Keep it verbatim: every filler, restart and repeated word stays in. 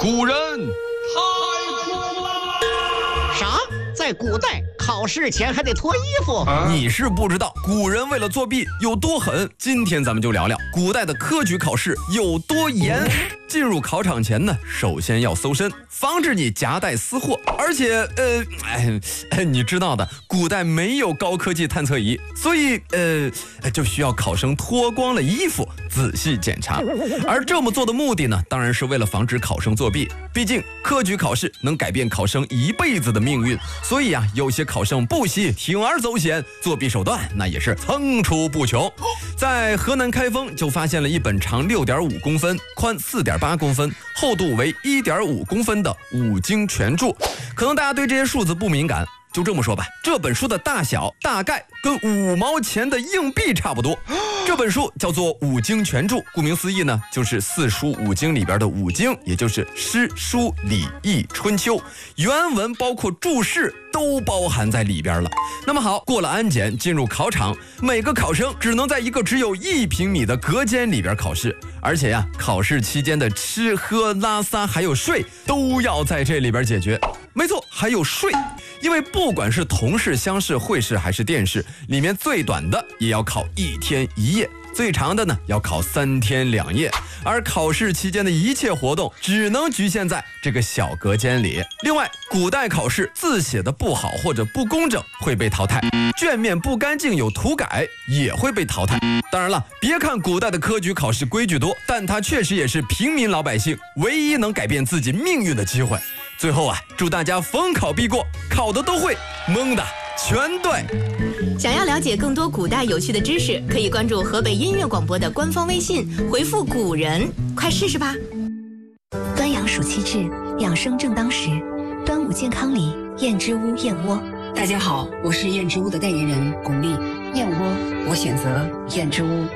古人太酷了！ 啥？在古代考试前还得脱衣服？ 啊你是不知道古人为了作弊有多狠。今天咱们就聊聊古代的科举考试有多严。进入考场前呢，首先要搜身，防止你夹带私货。而且，呃，哎，你知道的，古代没有高科技探测仪，所以，呃，就需要考生脱光了衣服仔细检查。而这么做的目的呢，当然是为了防止考生作弊。毕竟科举考试能改变考生一辈子的命运，所以啊，有些考生不惜铤而走险，作弊手段那也是层出不穷。在河南开封就发现了一本长六点五公分、宽四点八公分、厚度为一点五公分的五经全著。可能大家对这些数字不敏感，就这么说吧，这本书的大小大概跟五毛钱的硬币差不多。这本书叫做五经全著，顾名思义呢，就是四书五经里边的五经，也就是诗、书、礼、易、春秋，原文包括注释都包含在里边了。那么好，过了安检，进入考场，每个考生只能在一个只有一平米的隔间里边考试，而且呀，考试期间的吃喝拉撒还有睡都要在这里边解决。没错，还有睡，因为不管是同事、乡试、会试还是殿试，里面最短的也要考一天一夜，最长的呢要考三天两夜，而考试期间的一切活动只能局限在这个小隔间里。另外，古代考试字写的不好或者不工整会被淘汰，卷面不干净有涂改也会被淘汰。当然了，别看古代的科举考试规矩多，但它确实也是平民老百姓唯一能改变自己命运的机会。最后啊，祝大家逢考必过，考的都会，蒙的全对。 想要了解更多古代有趣的知识，可以关注河北音乐广播的官方微信，回复古人，快试试吧。 端阳暑气至，养生正当时。端午健康礼，燕之屋燕窝。 大家好，我是燕之屋的代言人巩俐。燕窝，我选择燕之屋。